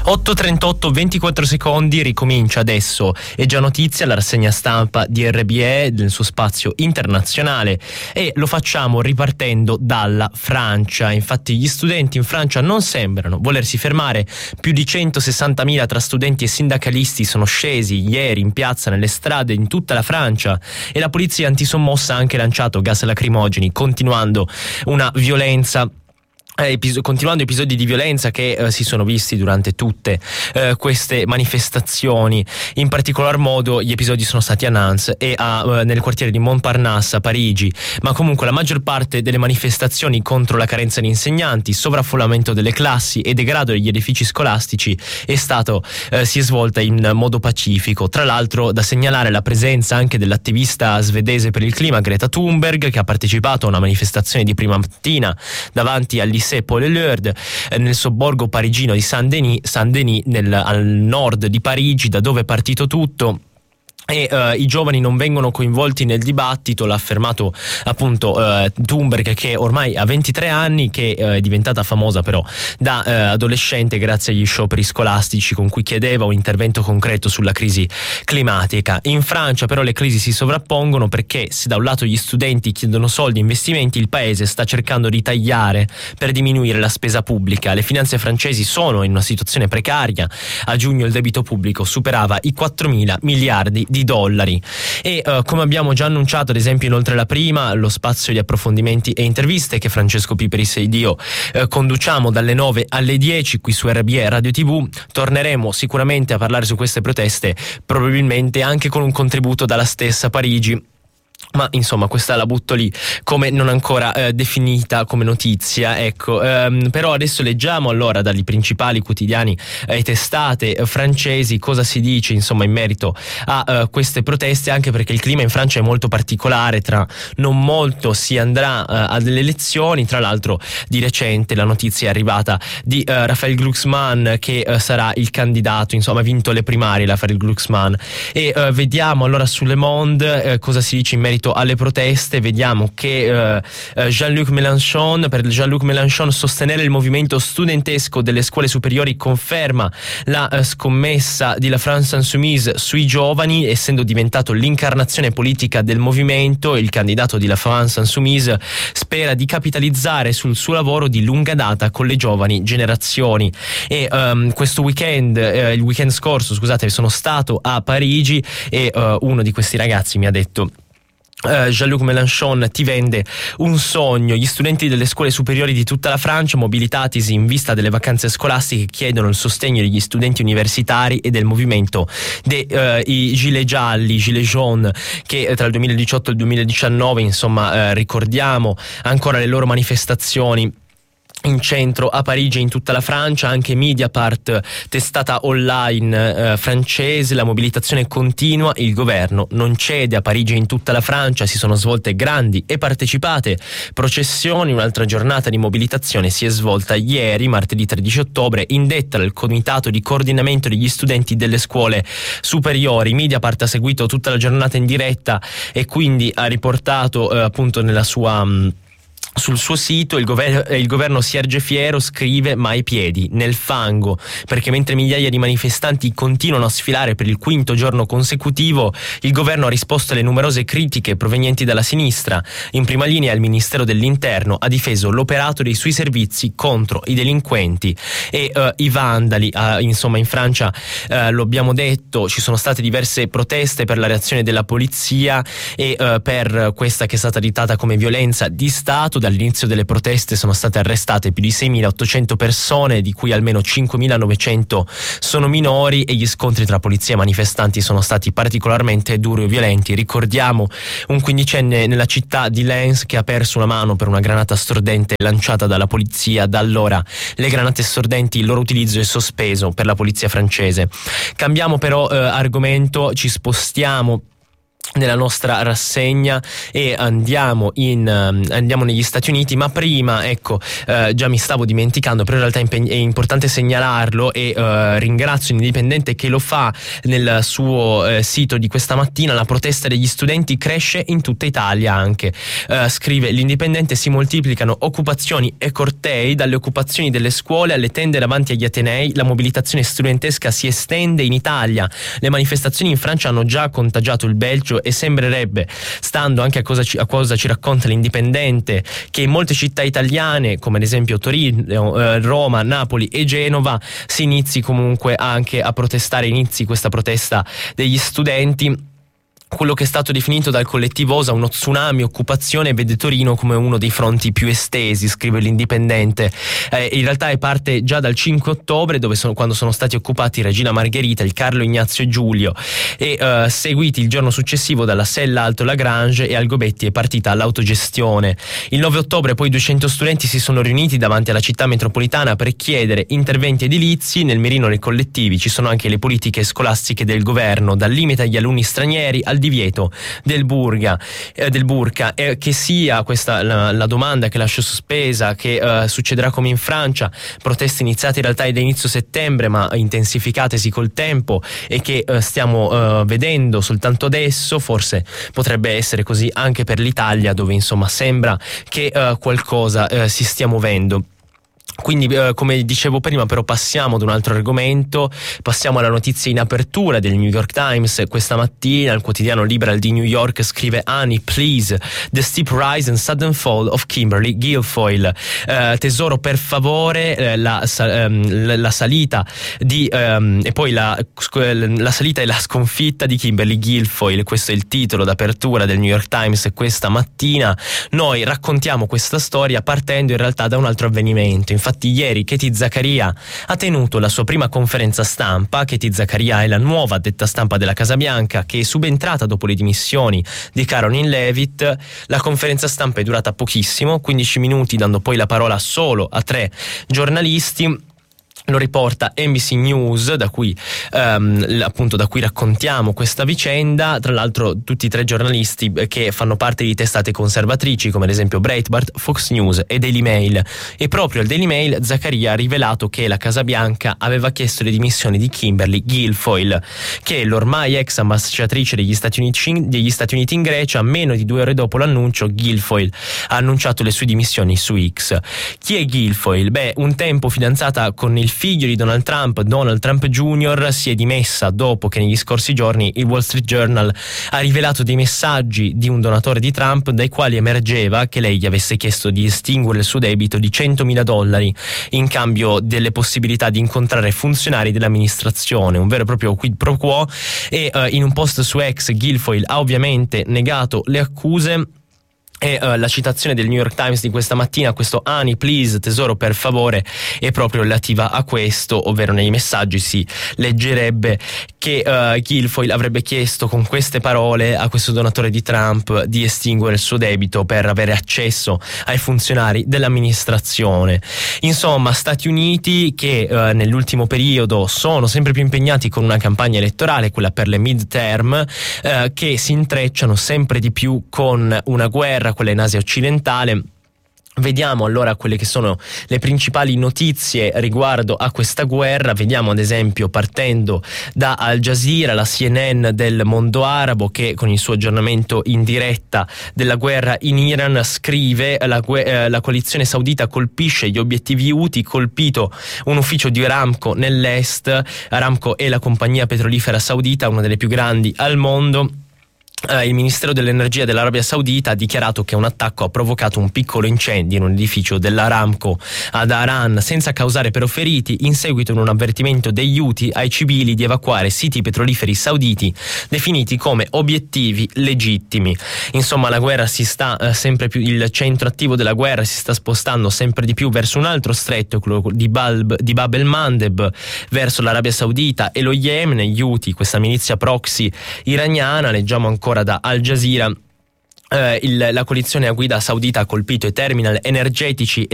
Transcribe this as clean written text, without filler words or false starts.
8:38, 24 secondi, ricomincia adesso. È già notizia la rassegna stampa di RBE del suo spazio internazionale e lo facciamo ripartendo dalla Francia. Infatti gli studenti in Francia non sembrano volersi fermare. Più di 160.000 tra studenti e sindacalisti sono scesi ieri in piazza nelle strade in tutta la Francia e la polizia antisommossa ha anche lanciato gas lacrimogeni, continuando una violenza. Continuando episodi di violenza che si sono visti durante tutte queste manifestazioni. In particolar modo gli episodi sono stati a Nantes e nel quartiere di Montparnasse a Parigi, ma comunque la maggior parte delle manifestazioni contro la carenza di insegnanti, sovraffollamento delle classi e degrado degli edifici scolastici si è svolta in modo pacifico. Tra l'altro da segnalare la presenza anche dell'attivista svedese per il clima Greta Thunberg, che ha partecipato a una manifestazione di prima mattina davanti al Paul Eluard nel sobborgo parigino di Saint-Denis al nord di Parigi, da dove è partito tutto. E i giovani non vengono coinvolti nel dibattito, l'ha affermato appunto Thunberg, che ormai ha 23 anni, che è diventata famosa però da adolescente grazie agli scioperi scolastici con cui chiedeva un intervento concreto sulla crisi climatica. In Francia però le crisi si sovrappongono, perché se da un lato gli studenti chiedono soldi e investimenti, il paese sta cercando di tagliare per diminuire la spesa pubblica. Le finanze francesi sono in una situazione precaria. A giugno il debito pubblico superava i 4.000 miliardi di dollari e come abbiamo già annunciato, ad esempio inoltre la prima, lo spazio di approfondimenti e interviste che Francesco Piperis ed io conduciamo dalle 9 alle 10 qui su RBE Radio TV. Torneremo sicuramente a parlare su queste proteste, probabilmente anche con un contributo dalla stessa Parigi. Ma insomma questa la butto lì come non ancora definita come notizia, ecco. Però adesso leggiamo allora dagli principali quotidiani e testate francesi cosa si dice insomma in merito a queste proteste, anche perché il clima in Francia è molto particolare. Tra non molto si andrà a delle elezioni. Tra l'altro di recente la notizia è arrivata di Raphael Glucksmann, che sarà il candidato, insomma ha vinto le primarie Raphael Glucksmann. E vediamo allora su Le Monde cosa si dice in merito alle proteste. Vediamo che per Jean-Luc Mélenchon sostenere il movimento studentesco delle scuole superiori conferma la scommessa di La France Insoumise sui giovani, essendo diventato l'incarnazione politica del movimento. Il candidato di La France Insoumise spera di capitalizzare sul suo lavoro di lunga data con le giovani generazioni. E questo weekend, il weekend scorso, scusate, sono stato a Parigi e uno di questi ragazzi mi ha detto: Jean-Luc Mélenchon ti vende un sogno. Gli studenti delle scuole superiori di tutta la Francia, mobilitatisi in vista delle vacanze scolastiche, chiedono il sostegno degli studenti universitari e del movimento i gilet gialli, gilet jaune, che tra il 2018 e il 2019 insomma ricordiamo ancora le loro manifestazioni in centro a Parigi e in tutta la Francia. Anche Mediapart, testata online francese: la mobilitazione continua, il governo non cede. A Parigi e in tutta la Francia si sono svolte grandi e partecipate processioni. Un'altra giornata di mobilitazione si è svolta ieri, martedì 13 ottobre, indetta dal Comitato di Coordinamento degli Studenti delle Scuole Superiori. Mediapart ha seguito tutta la giornata in diretta e quindi ha riportato appunto sul suo sito: il governo si erge fiero, scrive, ma ai piedi, nel fango, perché mentre migliaia di manifestanti continuano a sfilare per il quinto giorno consecutivo, il governo ha risposto alle numerose critiche provenienti dalla sinistra. In prima linea il Ministero dell'Interno ha difeso l'operato dei suoi servizi contro i delinquenti e i vandali. Insomma in Francia, lo abbiamo detto, ci sono state diverse proteste per la reazione della polizia e per questa che è stata ditata come violenza di Stato. Dall'inizio delle proteste sono state arrestate più di 6.800 persone, di cui almeno 5.900 sono minori, e gli scontri tra polizia e manifestanti sono stati particolarmente duri e violenti. Ricordiamo un quindicenne nella città di Lens che ha perso una mano per una granata stordente lanciata dalla polizia. Da allora le granate stordenti, il loro utilizzo è sospeso per la polizia francese. Cambiamo però argomento, ci spostiamo nella nostra rassegna e andiamo negli Stati Uniti, ma prima già mi stavo dimenticando, però in realtà è importante segnalarlo e ringrazio l'Indipendente che lo fa nel suo sito di questa mattina. La protesta degli studenti cresce in tutta Italia anche, scrive l'Indipendente. Si moltiplicano occupazioni e cortei, dalle occupazioni delle scuole alle tende davanti agli atenei. La mobilitazione studentesca si estende in Italia, le manifestazioni in Francia hanno già contagiato il Belgio e sembrerebbe, stando anche a cosa ci racconta l'Indipendente, che in molte città italiane, come ad esempio Torino, Roma, Napoli e Genova, si inizi comunque anche a protestare, inizi questa protesta degli studenti. Quello che è stato definito dal collettivo OSA uno tsunami occupazione vede Torino come uno dei fronti più estesi, scrive l'Indipendente. In realtà parte già dal 5 ottobre, quando sono stati occupati Regina Margherita, il Carlo Ignazio e Giulio, e seguiti il giorno successivo dalla Sella Alto Lagrange, e al Gobetti è partita l'autogestione. Il 9 ottobre poi 200 studenti si sono riuniti davanti alla città metropolitana per chiedere interventi edilizi. Nel mirino dei collettivi ci sono anche le politiche scolastiche del governo, dal limite agli alunni stranieri al divieto del burka, che sia questa la domanda che lascio sospesa, che succederà come in Francia, proteste iniziate in realtà da inizio settembre ma intensificatesi col tempo e che stiamo vedendo soltanto adesso. Forse potrebbe essere così anche per l'Italia, dove insomma sembra che qualcosa si stia muovendo. Quindi come dicevo prima, però passiamo ad un altro argomento, passiamo alla notizia in apertura del New York Times. Questa mattina il quotidiano liberal di New York scrive: Annie, please, the steep rise and sudden fall of Kimberly Guilfoyle. Tesoro, per favore, la salita e poi la salita e la sconfitta di Kimberly Guilfoyle. Questo è il titolo d'apertura del New York Times questa mattina. Noi raccontiamo questa storia partendo in realtà da un altro avvenimento. Infatti ieri Katie Zaccaria ha tenuto la sua prima conferenza stampa. Katie Zaccaria è la nuova addetta stampa della Casa Bianca, che è subentrata dopo le dimissioni di Caroline Leavitt. La conferenza stampa è durata pochissimo, 15 minuti, dando poi la parola solo a 3 giornalisti. Lo riporta NBC News, da cui raccontiamo questa vicenda. Tra l'altro tutti e 3 giornalisti che fanno parte di testate conservatrici come ad esempio Breitbart, Fox News e Daily Mail. E proprio al Daily Mail Zaccaria ha rivelato che la Casa Bianca aveva chiesto le dimissioni di Kimberly Guilfoyle, che è l'ormai ex ambasciatrice degli Stati Uniti in Grecia. Meno di 2 ore dopo l'annuncio, Guilfoyle ha annunciato le sue dimissioni su X. Chi è Guilfoyle? Un tempo fidanzata con il figlio di Donald Trump Jr., si è dimessa dopo che negli scorsi giorni il Wall Street Journal ha rivelato dei messaggi di un donatore di Trump dai quali emergeva che lei gli avesse chiesto di estinguere il suo debito di $100.000 in cambio delle possibilità di incontrare funzionari dell'amministrazione, un vero e proprio quid pro quo. E in un post su X Guilfoyle ha ovviamente negato le accuse. E la citazione del New York Times di questa mattina, questo Annie please, tesoro per favore, è proprio relativa a questo, ovvero nei messaggi si leggerebbe che Guilfoyle avrebbe chiesto con queste parole a questo donatore di Trump di estinguere il suo debito per avere accesso ai funzionari dell'amministrazione. Insomma, Stati Uniti che nell'ultimo periodo sono sempre più impegnati con una campagna elettorale, quella per le midterm, che si intrecciano sempre di più con una guerra, quella in Asia occidentale. Vediamo allora quelle che sono le principali notizie riguardo a questa guerra. Vediamo ad esempio, partendo da Al Jazeera, la CNN del mondo arabo, che con il suo aggiornamento in diretta della guerra in Iran scrive: la coalizione saudita colpisce gli obiettivi Houthi, colpito un ufficio di Aramco nell'est. Aramco è la compagnia petrolifera saudita, una delle più grandi al mondo. Il Ministero dell'Energia dell'Arabia Saudita ha dichiarato che un attacco ha provocato un piccolo incendio in un edificio dell'Aramco ad Aran, senza causare però feriti, in seguito a un avvertimento degli Houthi ai civili di evacuare siti petroliferi sauditi definiti come obiettivi legittimi. Insomma, la guerra si sta sempre più, il centro attivo della guerra si sta spostando sempre di più verso un altro stretto, quello di Bab el-Mandeb, verso l'Arabia Saudita e lo Yemen. Gli Houthi, questa milizia proxy iraniana, leggiamo ancora da Al Jazeera, la coalizione a guida saudita ha colpito i terminal energetici